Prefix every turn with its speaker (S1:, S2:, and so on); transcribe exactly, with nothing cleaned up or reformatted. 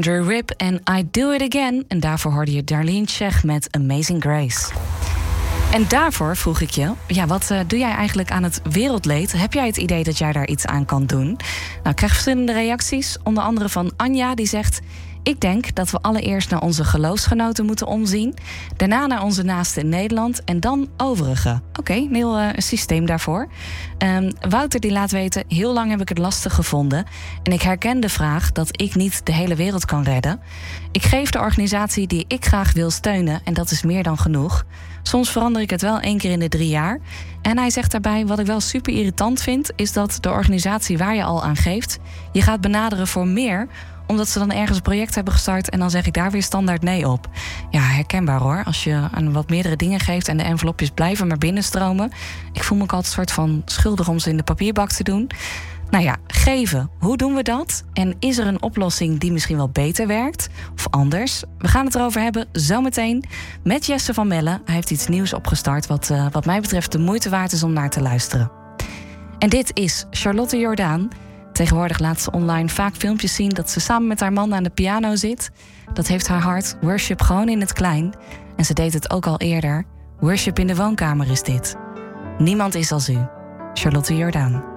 S1: Andrew Ripp en I Do It Again. En daarvoor hoorde je Darlene Zschech met Amazing Grace. En daarvoor vroeg ik je, ja, wat uh, doe jij eigenlijk aan het wereldleed? Heb jij het idee dat jij daar iets aan kan doen? Nou, ik krijg verschillende reacties. Onder andere van Anja, die zegt: ik denk dat we allereerst naar onze geloofsgenoten moeten omzien. Daarna naar onze naasten in Nederland en dan overigen. Oké, okay, een heel uh, systeem daarvoor. Um, Wouter die laat weten: heel lang heb ik het lastig gevonden. En ik herken de vraag dat ik niet de hele wereld kan redden. Ik geef de organisatie die ik graag wil steunen en dat is meer dan genoeg. Soms verander ik het wel één keer in de drie jaar. En hij zegt daarbij: wat ik wel super irritant vind, is dat de organisatie waar je al aan geeft je gaat benaderen voor meer, omdat ze dan ergens een project hebben gestart en dan zeg ik daar weer standaard nee op. Ja, herkenbaar hoor. Als je aan wat meerdere dingen geeft en de envelopjes blijven maar binnenstromen. Ik voel me ook altijd een soort van schuldig om ze in de papierbak te doen. Nou ja, geven. Hoe doen we dat? En is er een oplossing die misschien wel beter werkt? Of anders? We gaan het erover hebben zometeen met Jesse van Melle. Hij heeft iets nieuws opgestart wat, uh, wat mij betreft de moeite waard is om naar te luisteren. En dit is Charlotte Jordaan. Tegenwoordig laat ze online vaak filmpjes zien dat ze samen met haar man aan de piano zit. Dat heeft haar hart. Worship gewoon in het klein. En ze deed het ook al eerder. Worship in de woonkamer is dit. Niemand is als u. Charlotte Jordaan.